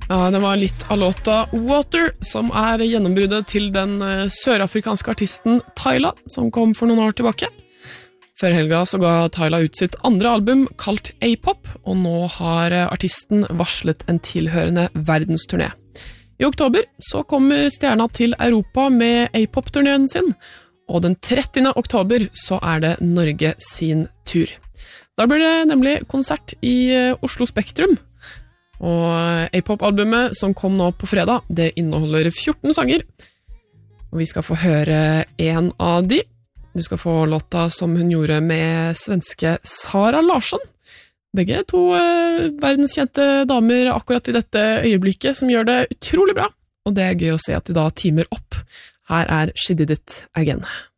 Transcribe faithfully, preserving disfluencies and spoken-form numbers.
Ja, det var litt av låta Water, som er gjennombruddet til den sørafrikanske artisten Tyla, som kom for noen år tilbake. Før helga så ga Tyla ut sitt andre album, kalt A-pop, og nå har artisten varslet en tilhørende verdensturné. I oktober så kommer stjerna til Europa med A-pop-turneen sin, og den trettende oktober så er det Norge sin tur. Da blir det nemlig konsert i Oslo Spektrum, og A-pop-albumet som kom nå på fredag, det inneholder fjorten sanger, og vi skal få høre en av de. Du skal få låta som hun gjorde med svenske Sara Larsson. Begge to eh, verdenskjente damer akkurat i dette øyeblikket som gjør det utrolig bra, og det er gøy å se at de da teamer opp. Her er She Did It Again.